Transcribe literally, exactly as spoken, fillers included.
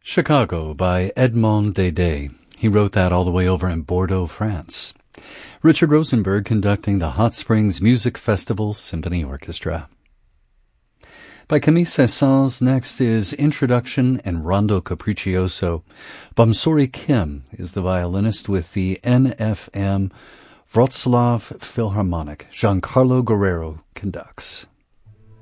Chicago by Edmond Dédé. He wrote that all the way over in Bordeaux, France. Richard Rosenberg conducting the Hot Springs Music Festival Symphony Orchestra. By Camille Saint-Saëns, next is Introduction and Rondo Capriccioso. Bamsori Kim is the violinist with the N F M Wrocław Philharmonic. Giancarlo Guerrero conducts.